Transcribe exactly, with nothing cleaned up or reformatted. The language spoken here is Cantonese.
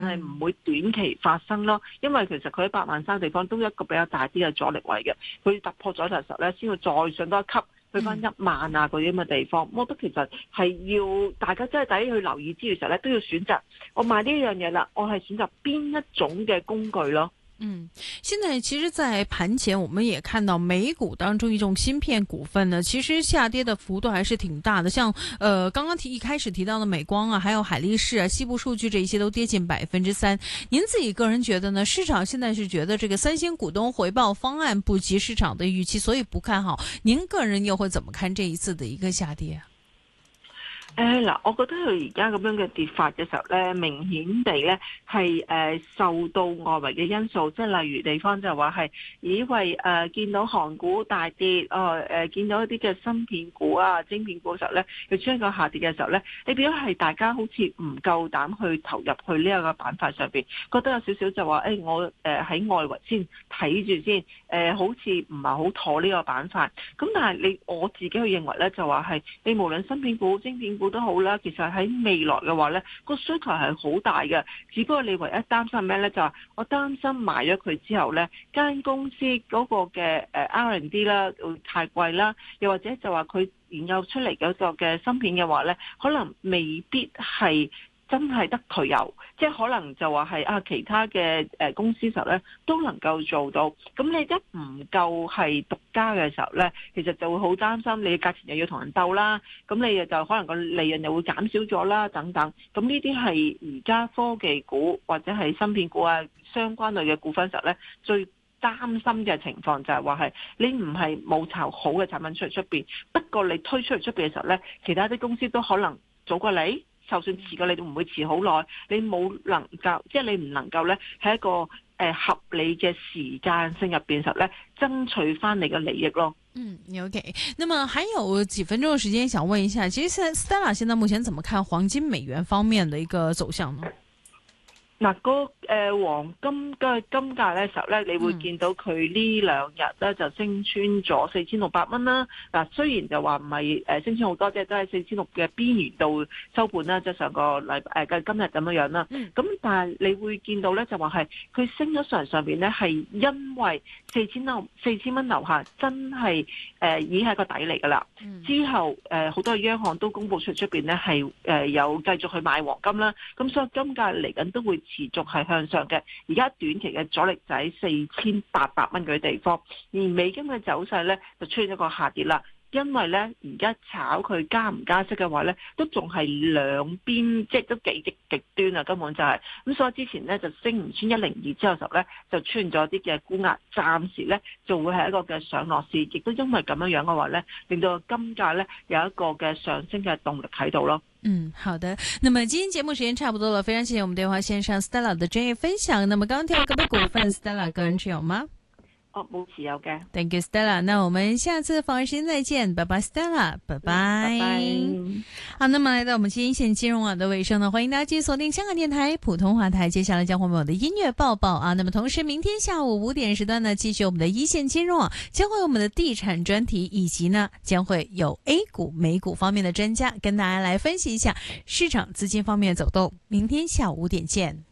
係唔會短期發生咯，因為其實佢喺八萬三地方都一個比較大啲嘅阻力位嘅，佢突破咗嘅時候咧，先會再上多一級，去翻一萬啊嗰啲咁嘅地方。我覺得其實係要大家真係第一去留意之餘嘅時候咧，都要選擇我買呢樣嘢啦，我係選擇邊一種嘅工具咯。 嗯，現在其實，在盤前我們也看到美股當中一種芯片股份呢，其實下跌的幅度還是挺大的。像，呃，剛剛提一開始提到的美光啊，還有海力士啊、西部數據這一些都跌近百分之三。您自己個人覺得呢？市場現在是覺得這個三星股東回報方案不及市場的預期，所以不看好。您個人又會怎麼看這一次的一個下跌？ 誒嗱，我覺得佢而家咁樣嘅跌法嘅時候咧，明顯地咧係誒受到外圍嘅因素，即係例如地方就話係以為誒見到韓股大跌，哦誒見到一啲嘅芯片股啊、晶片股嘅時候咧，佢出現個下跌嘅時候咧，你變咗係大家好似唔夠膽去投入去呢一個板塊上邊，覺得有少少就話誒、哎、我誒喺外圍先睇住先，誒、呃、好似唔係好妥呢個板塊。咁但係你我自己去認為咧，就話係你無論芯片股、晶片股都好啦，其實喺未來嘅話咧，個需求係好大嘅。只不過你唯一擔心咩咧？就係我擔心買咗佢之後咧，間公司嗰個嘅誒 R and D 啦會太貴啦，又或者就話佢研究出嚟嗰個嘅芯片嘅話咧，可能未必係真係得佢有，即係可能就話係啊其他嘅誒公司時候咧都能夠做到。咁你一唔夠係獨家嘅時候咧，其實就會好擔心你嘅價錢又要同人鬥啦，咁你就可能個利潤又會減少咗啦等等。咁呢啲係而家科技股或者係芯片股啊相關類嘅股份時候咧最擔心嘅情況就係話係你唔係冇炒好嘅產品出嚟出邊，不過你推出嚟出邊嘅時候咧，其他啲公司都可能早過你。就算遲過你都唔會遲好耐，你冇能夠，即係你唔能夠咧，喺一個誒、呃、合理嘅時間性入邊時候咧，爭取翻你嘅利益咯。 嗯 ，OK。那麼還有幾分鐘嘅時間，想問一下，其實現在 Stella 現在目前怎麼看黃金美元方面的一個走向呢？ 嗱，個誒黃金嘅金價咧時候咧，你會見到佢呢兩日咧就升穿咗四千六百蚊啦。嗱，雖然就話唔係誒升穿好多，即係都係四千六嘅邊緣度收盤啦，即係上個禮拜誒嘅今日咁樣樣啦。咁但係你會見到咧就話係佢升咗上上邊咧係因為四千樓四千蚊樓下真係誒已經係個底嚟㗎啦。之後誒好多央行都公佈出出邊咧係誒有繼續去買黃金啦。咁所以金價嚟緊都會持續係向上嘅，而家短期嘅阻力就喺四千八百蚊嗰啲地方，而美金嘅走勢咧就出現一個下跌啦。因為咧而家炒佢加唔加息嘅話咧，都仲係兩邊，即係都幾極極端啊，根本就係、是、咁。所以之前咧就升唔穿一零二之後時候咧，就出現咗啲嘅沽壓，暫時咧就會係一個嘅上落市，亦都因為咁樣樣嘅話咧，令到金價咧有一個嘅上升嘅動力喺度咯。 嗯，好的。那麼今天節目時間差不多了，非常謝謝我們電話線上 Stella 的專業分享。那麼剛剛聽到嗰啲股份 Stella 個人持有嗎？ 哦，冇持有嘅。 Thank you, Stella。那我們下次訪問時間再見，拜拜 Stella，拜拜。拜拜。好，那麼來到我們今天一線金融網的尾聲呢，歡迎大家繼續鎖定香港電台普通話台，接下來將會有我們的音樂報報啊。那麼同時，明天下午五點時段呢，繼續我們的一線金融網，將會有我們的地產專題，以及呢將會有 A 股、美股方面的專家跟大家來分析一下市場資金方面的走動。明天下午五點見。